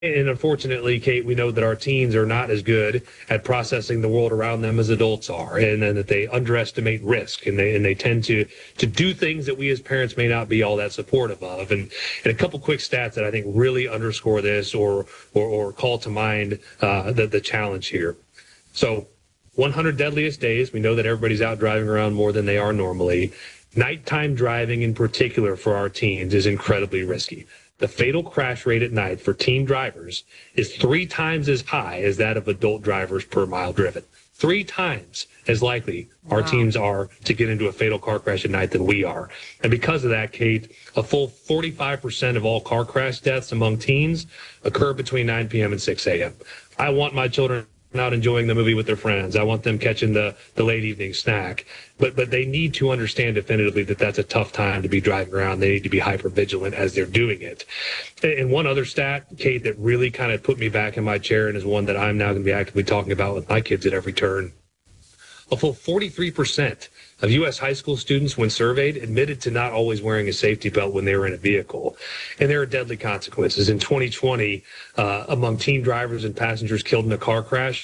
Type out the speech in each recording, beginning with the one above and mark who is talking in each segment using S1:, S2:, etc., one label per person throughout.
S1: And unfortunately, Kate, we know that our teens are not as good at processing the world around them as adults are, and then that they underestimate risk, and they tend to do things that we as parents may not be all that supportive of. And a couple quick stats that I think really underscore this or call to mind the challenge here. So 100 deadliest days, we know that everybody's out driving around more than they are normally. Nighttime driving in particular for our teens is incredibly risky. The fatal crash rate at night for teen drivers is 3 times as high as that of adult drivers per mile driven. 3 times as likely our teens are to get into a fatal car crash at night than we are. And because of that, Kate, a full 45% of all car crash deaths among teens occur between 9 p.m. and 6 a.m. I want my children out enjoying the movie with their friends. I want them catching the late evening snack. But they need to understand definitively that that's a tough time to be driving around. They need to be hyper vigilant as they're doing it. And one other stat, Kate, that really kind of put me back in my chair and is one that I'm now going to be actively talking about with my kids at every turn. A full 43% of U.S. high school students, when surveyed, admitted to not always wearing a safety belt when they were in a vehicle. And there are deadly consequences. In 2020, among teen drivers and passengers killed in a car crash,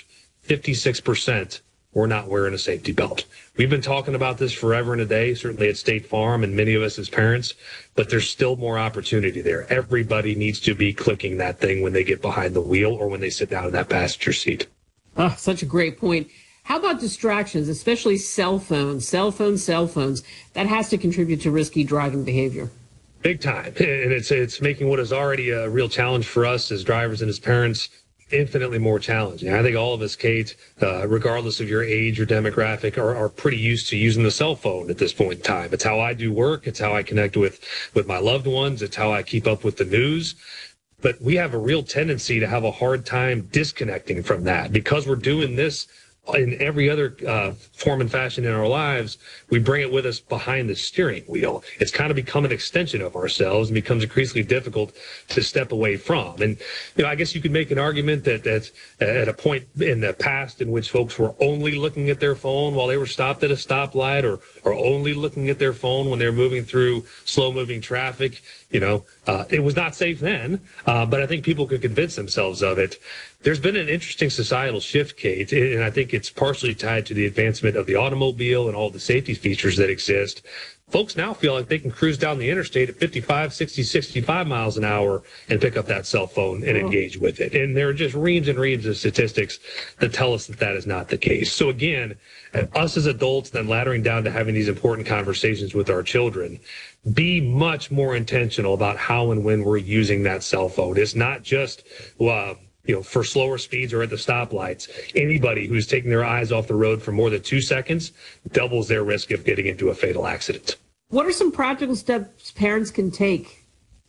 S1: 56% were not wearing a safety belt. We've been talking about this forever and a day, certainly at State Farm and many of us as parents, but there's still more opportunity there. Everybody needs to be clicking that thing when they get behind the wheel or when they sit down in that passenger seat.
S2: Oh, such a great point. How about distractions, especially cell phones? That has to contribute to risky driving behavior.
S1: Big time. And it's making what is already a real challenge for us as drivers and as parents infinitely more challenging. I think all of us, Kate, regardless of your age or demographic, are pretty used to using the cell phone at this point in time. It's how I do work. It's how I connect with my loved ones. It's how I keep up with the news. But we have a real tendency to have a hard time disconnecting from that because we're doing this in every other form and fashion in our lives. We bring it with us behind the steering wheel. It's kind of become an extension of ourselves and becomes increasingly difficult to step away from. And, I guess you could make an argument that at a point in the past in which folks were only looking at their phone while they were stopped at a stoplight or only looking at their phone when they're moving through slow-moving traffic, it was not safe then, but I think people could convince themselves of it. There's been an interesting societal shift, Kate, and I think it's partially tied to the advancement of the automobile and all the safety features that exist. Folks now feel like they can cruise down the interstate at 55, 60, 65 miles an hour and pick up that cell phone and engage with it. And there are just reams and reams of statistics that tell us that that is not the case. So again, us as adults, then laddering down to having these important conversations with our children, be much more intentional about how and when we're using that cell phone. It's not just, for slower speeds or at the stoplights. Anybody who's taking their eyes off the road for more than 2 seconds doubles their risk of getting into a fatal accident.
S2: What are some practical steps parents can take?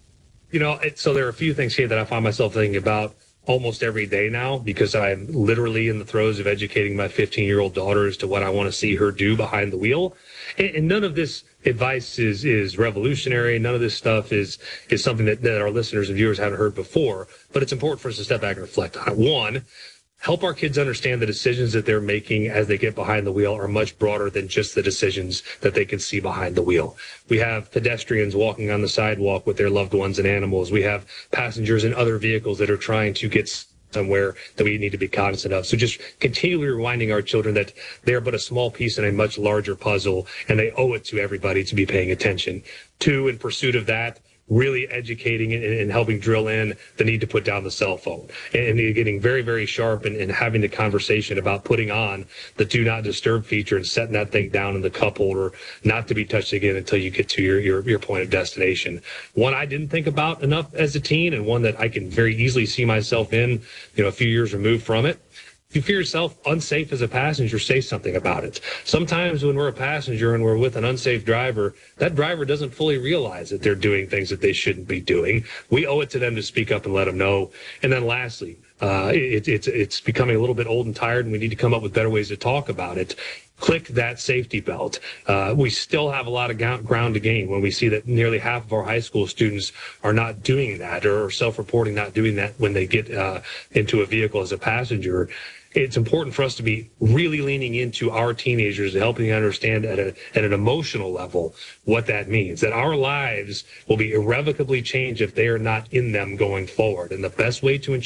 S1: So there are a few things here that I find myself thinking about almost every day now because I'm literally in the throes of educating my 15-year-old daughter as to what I want to see her do behind the wheel. And none of this advice is revolutionary. None of this stuff is something that our listeners and viewers haven't heard before. But it's important for us to step back and reflect on it. One, help our kids understand the decisions that they're making as they get behind the wheel are much broader than just the decisions that they can see behind the wheel. We have pedestrians walking on the sidewalk with their loved ones and animals. We have passengers in other vehicles that are trying to get somewhere that we need to be cognizant of. So just continually reminding our children that they are but a small piece in a much larger puzzle, and they owe it to everybody to be paying attention. Two, in pursuit of that, really educating and helping drill in the need to put down the cell phone and getting very, very sharp and having the conversation about putting on the do not disturb feature and setting that thing down in the cup holder, not to be touched again until you get to your point of destination. One I didn't think about enough as a teen, and one that I can very easily see myself in, a few years removed from it. If you feel yourself unsafe as a passenger, say something about it. Sometimes when we're a passenger and we're with an unsafe driver, that driver doesn't fully realize that they're doing things that they shouldn't be doing. We owe it to them to speak up and let them know. And then lastly, it's becoming a little bit old and tired, and we need to come up with better ways to talk about it. Click that safety belt. We still have a lot of ground to gain when we see that nearly half of our high school students are not doing that or self-reporting not doing that when they get into a vehicle as a passenger. it's important for us to be really leaning into our teenagers and helping them understand at an emotional level what that means, that our lives will be irrevocably changed if they are not in them going forward. And the best way to ensure